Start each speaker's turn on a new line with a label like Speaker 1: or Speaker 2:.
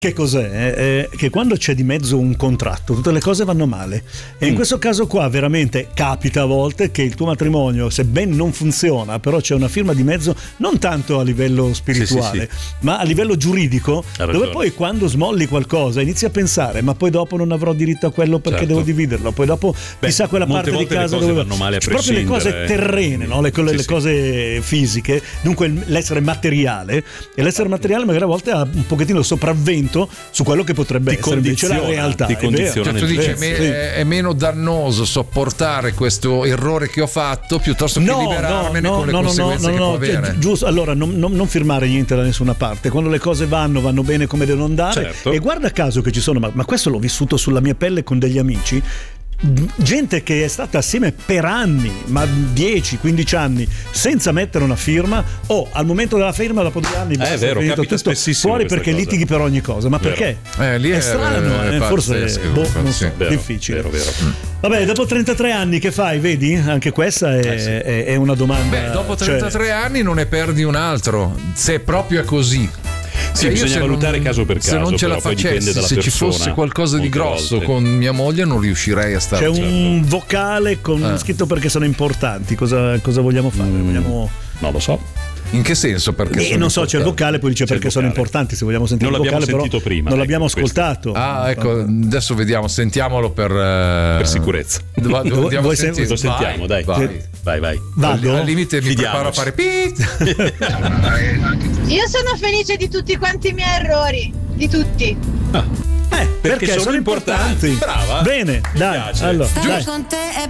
Speaker 1: Che cos'è? Che quando c'è di mezzo un contratto tutte le cose vanno male, e in questo caso qua veramente capita a volte che il tuo matrimonio, se ben non funziona, però c'è una firma di mezzo, non tanto a livello spirituale, ma a livello giuridico, dove poi quando smolli qualcosa inizi a pensare ma poi dopo non avrò diritto a quello perché devo dividerlo, poi dopo chissà quella parte di casa dove
Speaker 2: vanno male a
Speaker 1: proprio le cose terrene, no? le cose fisiche, dunque l'essere materiale, e l'essere materiale magari a volte ha un pochettino il sopravvento su quello che potrebbe essere invece la realtà.
Speaker 2: Ti condiziona.
Speaker 3: Tu dici è meno dannoso sopportare questo errore che ho fatto piuttosto che liberarmene con le conseguenze che può avere.
Speaker 1: Giusto, allora non firmare niente da nessuna parte. Quando le cose vanno bene come devono andare, e guarda caso che ci sono, ma questo l'ho vissuto sulla mia pelle con degli amici, gente che è stata assieme per anni, ma 10-15 anni, senza mettere una firma, o al momento della firma dopo 2 anni
Speaker 2: è vero, capita
Speaker 1: tutto fuori perché litighi per ogni cosa. Ma perché?
Speaker 3: Lì
Speaker 1: è strano, forse non so, difficile.
Speaker 2: Vero.
Speaker 1: Vabbè, dopo 33 anni che fai? Vedi? Anche questa è una domanda.
Speaker 3: Dopo 33 anni non ne perdi un altro, se proprio è così.
Speaker 2: Sì, bisogna valutare caso per caso.
Speaker 3: Se non ce la facessi, se ci fosse qualcosa di grosso con mia moglie, non riuscirei a stare.
Speaker 1: C'è un vocale con scritto perché sono importanti. Cosa vogliamo fare?
Speaker 2: Non lo so.
Speaker 3: In che senso? Perché
Speaker 1: non so, c'è il vocale, poi dice perché sono importanti. Se vogliamo sentire il vocale,
Speaker 2: non l'abbiamo sentito prima.
Speaker 1: Non l'abbiamo ascoltato.
Speaker 3: Ecco, adesso vediamo, sentiamolo per
Speaker 2: sicurezza.
Speaker 1: Vuoi sentire?
Speaker 2: Lo sentiamo, dai. Vai.
Speaker 1: Vado?
Speaker 3: Al limite mi preparo a fare
Speaker 4: Io sono felice di tutti quanti i miei errori, di tutti.
Speaker 1: Perché sono importanti.
Speaker 2: Brava.
Speaker 1: Bene, dai. Allora,
Speaker 5: stare con te è